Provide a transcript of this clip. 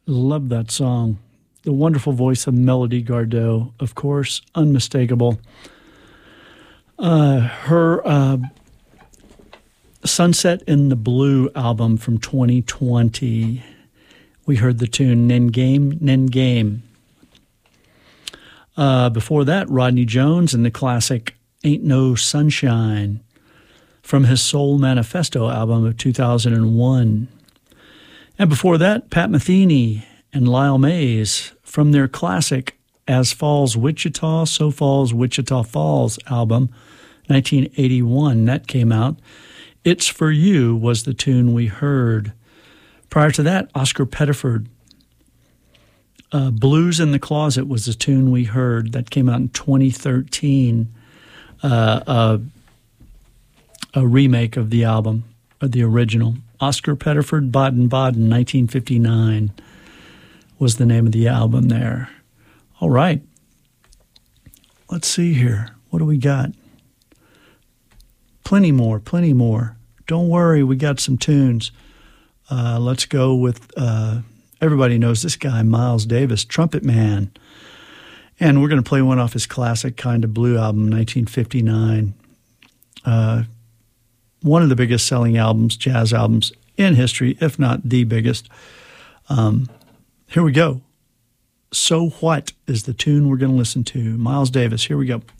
Love that song. The wonderful voice of Melody Gardot, of course, unmistakable. Her Sunset in the Blue album from 2020, we heard the tune Nengame, Nengame. Before that, Rodney Jones and the classic Ain't No Sunshine from his Soul Manifesto album of 2001. And before that, Pat Metheny and Lyle Mays from their classic As Falls Wichita, So Falls Wichita Falls album, 1981. That came out. It's For You was the tune we heard. Prior to that, Oscar Pettiford. Blues in the Closet was the tune we heard. That came out in 2013. A remake of the album, of the original. Oscar Pettiford, Baden-Baden, 1959 was the name of the album there. All right. Let's see here. What do we got? Plenty more, plenty more. Don't worry, we got some tunes. Let's go with, everybody knows this guy, Miles Davis, Trumpet Man. And we're going to play one off his classic Kind of Blue album, 1959. One of the biggest selling albums, jazz albums in history, if not the biggest. Here we go. So What is the tune we're going to listen to. Miles Davis, here we go.